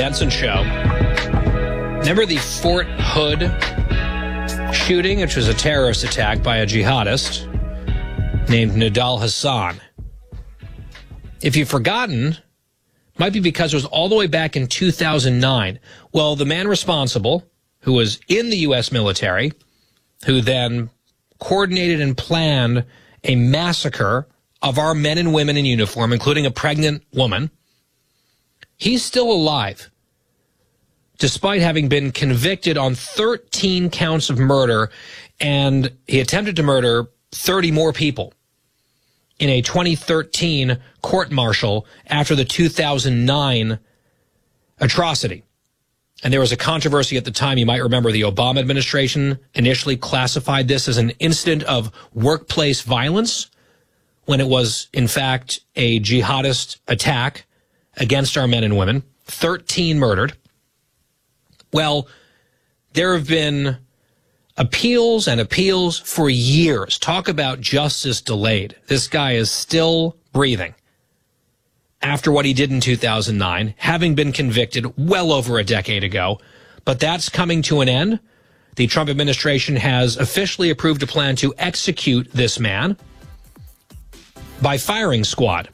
Benson Show. Remember the Fort Hood shooting, which was a terrorist attack by a jihadist named Nidal Hassan? If you've forgotten, might be because it was all the way back in 2009. Well, the man responsible, who was in the U.S. military, who then coordinated and planned a massacre of our men and women in uniform, including a pregnant woman, he's still alive, despite having been convicted on 13 counts of murder, and he attempted to murder 30 more people in a 2013 court-martial after the 2009 atrocity. And there was a controversy at the time. You might remember the Obama administration initially classified this as an incident of workplace violence when it was, in fact, a jihadist attack against our men and women. 13 murdered. Well, there have been appeals and appeals for years. Talk about justice delayed. This guy is still breathing after what he did in 2009, having been convicted well over a decade ago. But that's coming to an end. The Trump administration has officially approved a plan to execute this man by firing squad.